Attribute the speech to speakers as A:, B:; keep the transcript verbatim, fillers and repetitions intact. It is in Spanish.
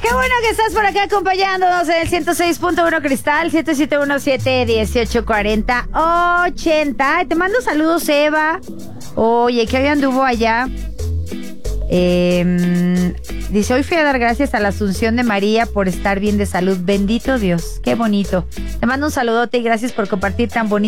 A: Qué bueno que estás por acá acompañándonos en el ciento seis punto uno Cristal, siete siete uno siete, uno ocho cuatro cero ochenta. Te mando saludos, Eva. Oye, ¿qué hoy anduvo allá? Eh, dice, hoy fui a dar gracias a la Asunción de María por estar bien de salud. Bendito Dios, qué bonito. Te mando un saludote y gracias por compartir tan bonito